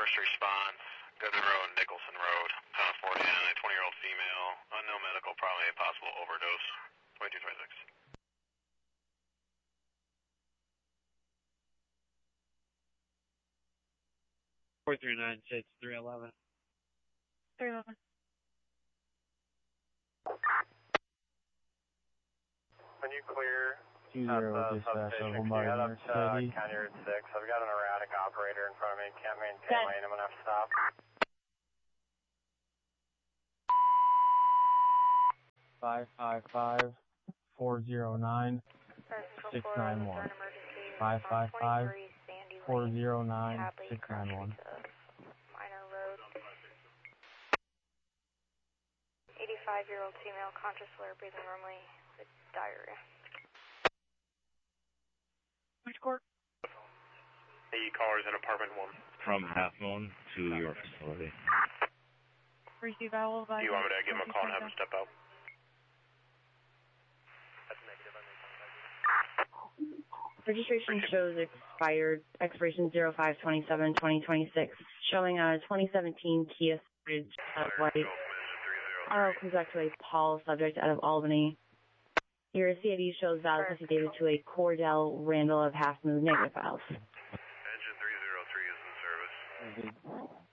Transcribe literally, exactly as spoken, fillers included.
First response, Goodman Road, Nicholson Road, uh, forty and a twenty-year-old female, unknown medical, probably a possible overdose, twenty-two twenty-six. four three nine six, three eleven. three eleven. When you clear Two at zero the dispatch substation, of can you head Martin up to uh, City. County Route six? I've got an erratic operator in front of me. Can't maintain Got lane. I'm going to have to stop. Five five five four zero nine six nine one. Five five five four zero nine six nine one. Minor Road. eighty-five-year-old female, conscious, alert, breathing normally, with diarrhea. Which court? The caller's in apartment one. From Half Moon to your facility. Receive owl by. Do you want me to give him a call and have him step out? Registration shows expired, expiration zero five twenty-seven twenty twenty-six, showing a twenty seventeen Kia Sportage uh, white. Oh, comes back to a Paul subject out of Albany. Your C I D shows valid affidavit to a Cordell Randall of Half Moon negative files. Engine three zero three is in service. Mm-hmm.